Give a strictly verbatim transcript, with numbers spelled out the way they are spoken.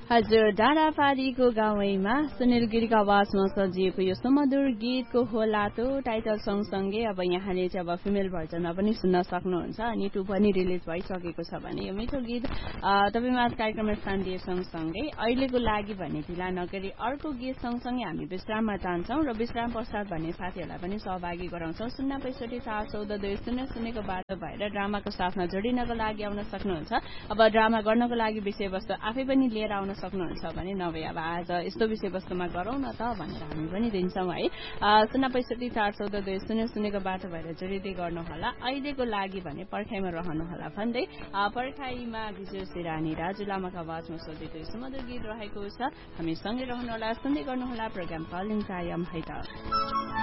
हजुर डाँडापारीको गाउँमा सुनिल गिरीको आवाजमा सजिएको यो सुमधुर गीतको होलातो टाइटल सँगसँगै अब यहाँले चाहिँ अब फिमेल भर्जनमा पनि सुन्न सक्नुहुन्छ अनि टु पनि रिलिज भइसकेको छ भने यो मिठो गीत तपाईँ कार्यक्रममा स्थान दिए सँगसँगै अहिलेको लागि भन्ने ढिला नगरी अर्को गीत सँगसँगै हामी विश्राममा जान्छौँ र विश्राम पश्चात भन्ने साथीहरूलाई पनि सहभागी गराउँछौँ शून्य पैसठी चार चौध दुई शून्य शून्यको बाटो भएर ड्रामाको साथमा जोडिनको लागि आउन सक्नुहुन्छ। अब ड्रामा गर्नको लागि विषयवस्तु आफै पनि लिएर आउन सक्नुहुन्छ भने नभए अब आज यस्तो विषयवस्तुमा गरौँ न त भनेर हामी पनि दिन्छौँ है। शून्य पैसठी चार चौध दुई शून्य शून्यको बाटो भएर जोडिँदै गर्नुहोला। अहिलेको लागि भने पर्खाइमा रहनुहोला भन्दै पर्खाइमा विजय सिरानी राजु लामाको आवाजमा सोधेको सुमधुर गीत रहेको छ। हामी सँगै रहनुहोला, सुन्दै गर्नुहोला प्रोग्राम कलिङ कायम है त।